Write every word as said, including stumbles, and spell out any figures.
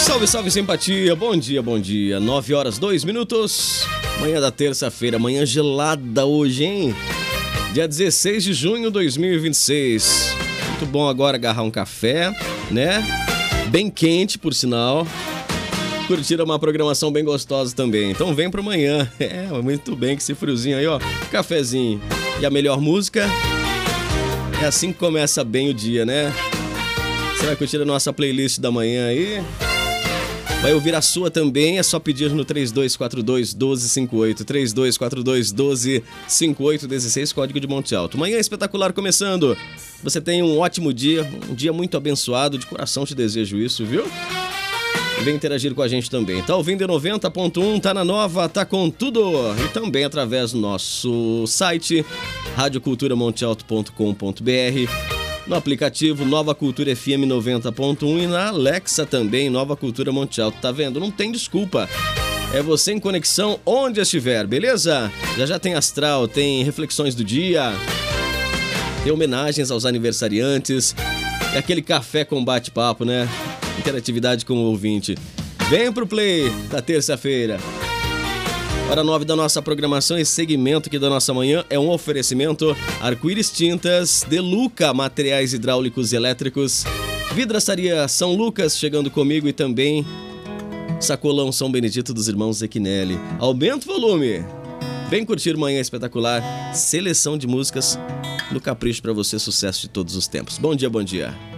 Salve, salve, simpatia. Bom dia, bom dia. nove horas, dois minutos. Manhã da terça-feira, manhã gelada hoje, hein? Dia dezesseis de junho de dois mil e vinte e seis. Muito bom agora agarrar um café, né? Bem quente, por sinal. Curtir uma programação bem gostosa também. Então vem pro manhã. É, muito bem, que esse friozinho aí, ó. Cafezinho. E a melhor música? É assim que começa bem o dia, né? Você vai curtir a nossa playlist da manhã aí? Vai ouvir a sua também, é só pedir no três dois quatro dois, um dois cinco oito, três dois quatro dois, um dois cinco oito, dezesseis, código de Monte Alto. Manhã espetacular começando. Você tem um ótimo dia, um dia muito abençoado, de coração te desejo isso, viu? Vem interagir com a gente também. Tá ouvindo em noventa ponto um, tá na nova, tá com tudo. E também através do nosso site, rádio cultura monte alto ponto com ponto br. No aplicativo Nova Cultura F M noventa ponto um e na Alexa também, Nova Cultura Monte Alto. Tá vendo? Não tem desculpa. É você em conexão onde estiver, beleza? Já já tem astral, tem reflexões do dia, tem homenagens aos aniversariantes, é aquele café com bate-papo, né? Interatividade com o ouvinte. Vem pro play da terça-feira. Hora nove da nossa programação, esse segmento aqui da nossa manhã é um oferecimento Arco-Íris Tintas, Deluca, materiais hidráulicos e elétricos, Vidraçaria São Lucas chegando comigo e também Sacolão São Benedito dos Irmãos Zequinelli. Aumenta o volume. Vem curtir Manhã Espetacular, seleção de músicas no capricho para você, sucesso de todos os tempos. Bom dia, bom dia.